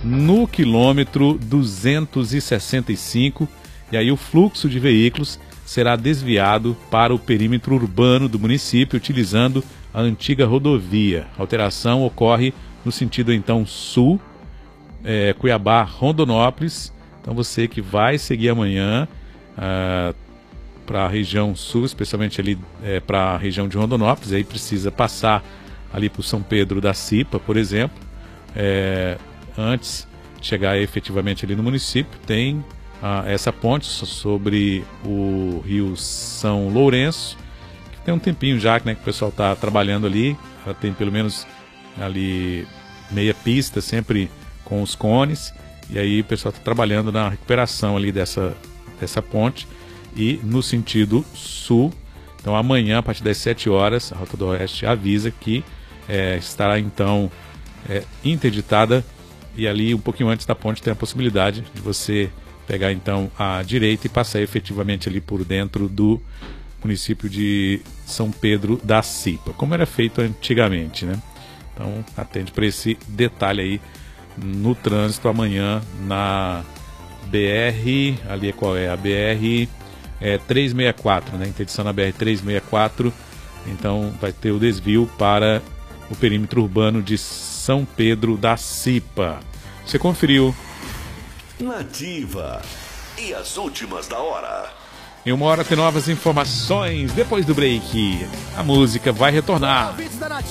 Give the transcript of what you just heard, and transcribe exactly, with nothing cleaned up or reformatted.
no quilômetro duzentos e sessenta e cinco, e aí o fluxo de veículos será desviado para o perímetro urbano do município, utilizando a antiga rodovia. A alteração ocorre no sentido, então, sul, é, Cuiabá-Rondonópolis. Então você que vai seguir amanhã ah, para a região sul, especialmente ali é, para a região de Rondonópolis, aí precisa passar ali por São Pedro da Cipa, por exemplo, é, antes de chegar efetivamente ali no município, tem ah, essa ponte sobre o rio São Lourenço, que tem um tempinho já, né, que o pessoal está trabalhando ali. Ela tem pelo menos ali meia pista, sempre com os cones, e aí o pessoal está trabalhando na recuperação ali dessa, dessa ponte. E no sentido sul, então amanhã a partir das sete horas, a Rota do Oeste avisa que é, estará então é, interditada, e ali um pouquinho antes da ponte tem a possibilidade de você pegar então a direita e passar efetivamente ali por dentro do município de São Pedro da Cipa, como era feito antigamente, né? Então atende para esse detalhe aí no trânsito amanhã na B R, ali é qual é? A B R é, trezentos e sessenta e quatro, né? Interdição na B R trezentos e sessenta e quatro, então vai ter o desvio para o perímetro urbano de São Pedro da Cipa. Você conferiu Nativa e as últimas da hora. Em uma hora tem novas informações. Depois do break, a música vai retornar.